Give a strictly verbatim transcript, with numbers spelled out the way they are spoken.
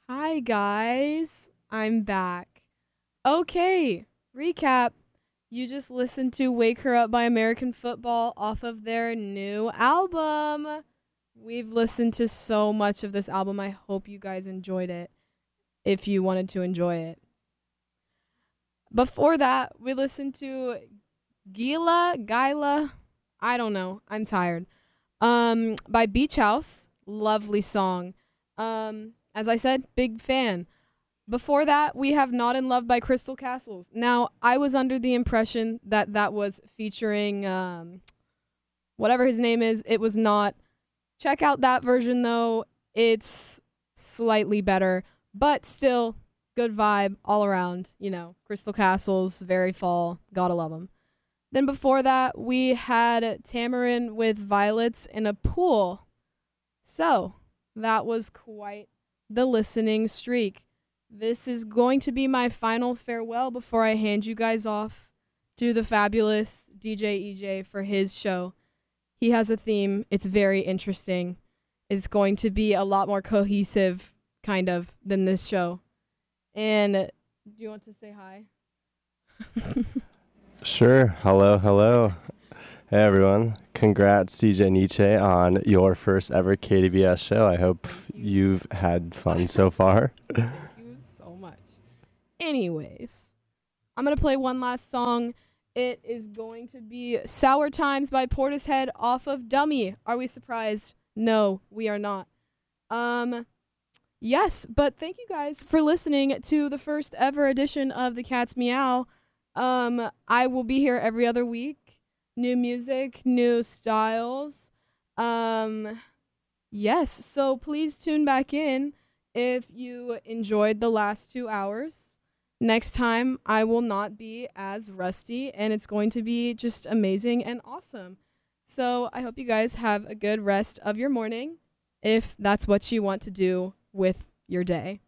Hi, guys. I'm back. Okay, recap. You just listened to Wake Her Up by American Football off of their new album. We've listened to so much of this album. I hope you guys enjoyed it if you wanted to enjoy it. Before that, we listened to Gila, Gila, I don't know. I'm tired. Um, by Beach House. Lovely song. Um, as I said, big fan. Before that, we have Not in Love by Crystal Castles. Now, I was under the impression that that was featuring um, whatever his name is. It was not. Check out that version, though. It's slightly better, but still good vibe all around. You know, Crystal Castles, very fall. Gotta love them. Then before that, we had Tamarin with Violets in a Pool. So, that was quite the listening streak. This is going to be my final farewell before I hand you guys off to the fabulous D J E J for his show. He has a theme. It's very interesting. It's going to be a lot more cohesive, kind of, than this show. And do you want to say hi? Sure. Hello, hello. Hey, everyone. Congrats, C J Nietzsche, on your first ever K D B S show. I hope you. you've had fun so far. Thank you so much. Anyways, I'm going to play one last song. It is going to be Sour Times by Portishead off of Dummy. Are we surprised? No, we are not. Um, yes, but thank you guys for listening to the first ever edition of The Cat's Meow. Um, I will be here every other week. New music, new styles. Um, yes, so please tune back in if you enjoyed the last two hours. Next time, I will not be as rusty, and it's going to be just amazing and awesome. So I hope you guys have a good rest of your morning, if that's what you want to do with your day.